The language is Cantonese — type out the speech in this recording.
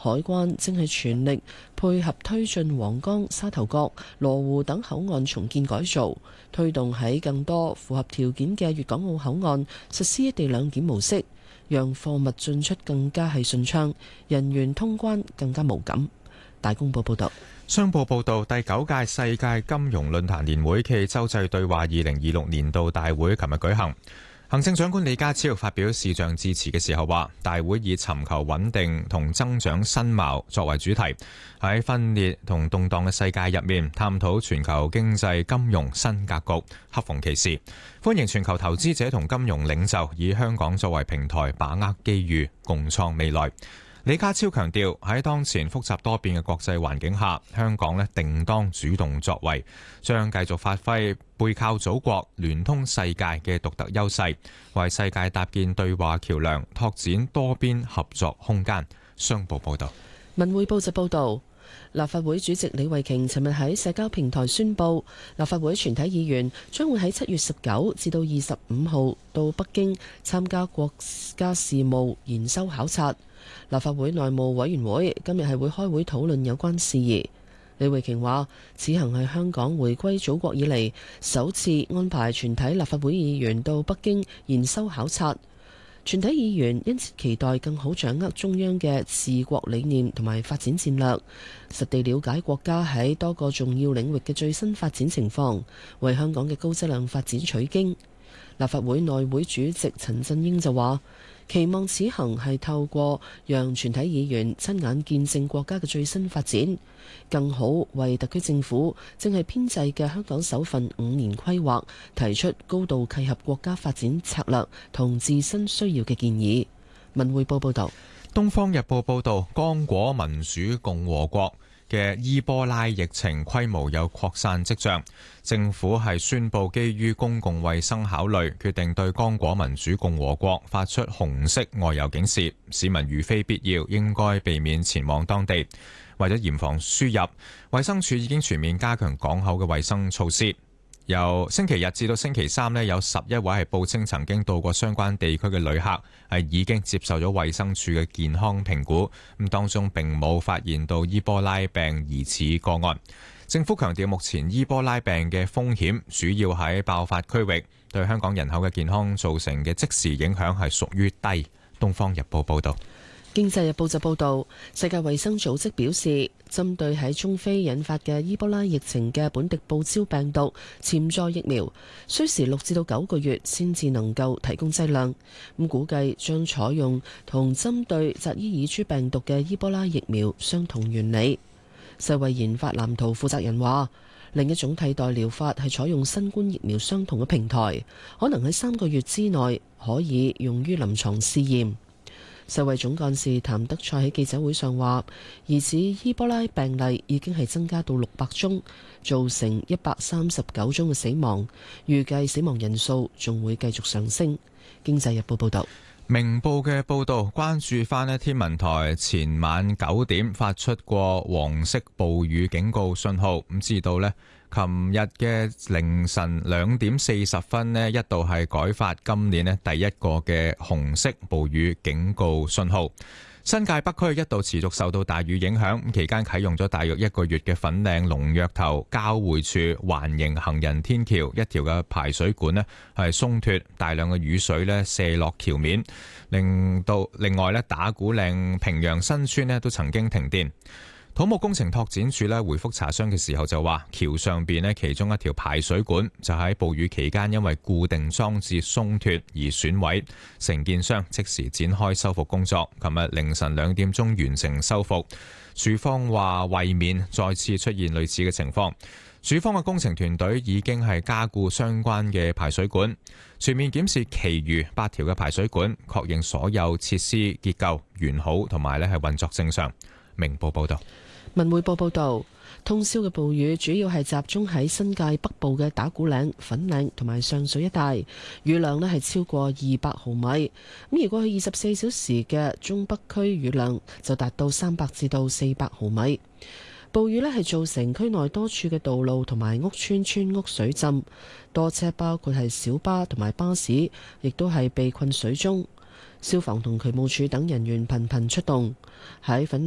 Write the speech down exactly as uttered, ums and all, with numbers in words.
海關正係全力配合推進皇崗、沙頭角、羅湖等口岸重建改造，推動喺更多符合條件嘅粵港澳口岸實施一地兩檢模式，讓貨物進出更加係順暢，人員通關更加無感。大公報報道。 商報報導，第九屆世界金融論壇年會暨洲際對話二零二六年度大會琴日舉行。行政長官李家超發表視像致辭嘅時候話，大會以尋求穩定同增長新貌作為主題，喺分裂同動盪嘅世界入面，探討全球經濟金融新格局，恰逢其時，歡迎全球投資者同金融領袖以香港作為平台，把握機遇，共創未來。李家超強調，喺當前複雜多變嘅國際環境下，香港呢定當主動作為，將繼續發揮背靠祖國、聯通世界嘅獨特優勢，為世界搭建對話橋梁，拓展多邊合作空間。商報報道。 文匯報就報道，立法會主席李慧瓊尋日喺社交平台宣布，立法會全體議員將會喺七月十九至到二十五號到北京參加國家事務研修考察。立法會內務委員會今日係會開會討論有關事宜。李慧瓊話，此行係香港回歸祖國以嚟首次安排全體立法會議員到北京研修考察。全體議員因此期待更好掌握中央嘅治國理念同埋發展戰略，實地了解國家喺多個重要領域嘅最新發展情況，為香港嘅高質量發展取經。立法會內會主席陳振英就話，期望此行係透過讓全體議員親眼見證國家嘅最新發展，更好為特區政府正係編製嘅香港首份五年規劃提出高度契合國家發展策略同自身需要嘅建議。文匯報報道。 東方日報報道，剛果民主共和國嘅伊波拉疫情規模有擴散跡象，政府係宣布基於公共衛生考慮，決定對剛果民主共和國發出紅色外遊警示，市民如非必要應該避免前往當地。為咗嚴防輸入，衛生署已經全面加強港口嘅衛生措施。由星期日至到星期三呢，有十一位係報稱曾經到過相關地區嘅旅客係已經接受咗衛生署嘅健康評估，咁當中並冇發現到伊波拉病疑似個案。政府強調，目前伊波拉病嘅風險主要喺爆發區域，對香港人口嘅健康造成嘅即時影響係屬於低。東方日報報道。 經濟日報就報導，世界衛生組織表示，針對喺中非引發嘅伊波拉疫情嘅本地報招病毒潛在疫苗，需時六至到九個月先至能夠提供劑量。咁估計將採用同針對扎伊爾豬病毒嘅伊波拉疫苗相同原理。世衛研發藍圖負責人話，另一種替代療法係採用新冠疫苗相同嘅平台，可能喺三個月之內可以用於臨床試驗。世衛總幹事譚德塞喺記者會上話，疑似伊波拉病例已經係增加到六百宗，造成一百三十九宗嘅死亡，預計死亡人數仲會繼續上升。經濟日報報道。 明報嘅報導關注翻呢，天文台前晚九點發出過黃色暴雨警告信號，咁知道呢，琴日嘅凌晨兩點四十分呢，一度係改發今年呢第一個嘅紅色暴雨警告信號。新界北區一度持續受到大雨影響，期間啟用咗大約一個月嘅粉嶺龍躍頭交匯處環形行人天橋一條嘅排水管呢係鬆脱，大量嘅雨水呢瀉落橋面，令到另外呢打鼓嶺平陽新村呢都曾經停電。土木工程拓展署咧回覆查詢嘅時候就話，橋上邊咧其中一條排水管就喺暴雨期間因為固定裝置鬆脱而損毀，承建商即時展開修復工作，琴日凌晨兩點鐘完成修復。署方話為免再次出現類似嘅情況，署方嘅工程團隊已經係加固相關嘅排水管，全面檢視其餘八條嘅排水管，確認所有設施結構完好同埋咧係運作正常。明報報道。 文匯報報道，通宵嘅暴雨主要係集中喺新界北部嘅打鼓嶺、粉嶺同埋上水一帶，雨量咧係超過二百毫米。咁而過去二十四小時嘅中北區雨量就達到三百至到四百毫米。暴雨咧係造成區內多處嘅道路同埋屋邨村屋水浸，多車包括係小巴同埋巴士，亦都係被困水中。消防同渠務署等人員頻頻出動喺粉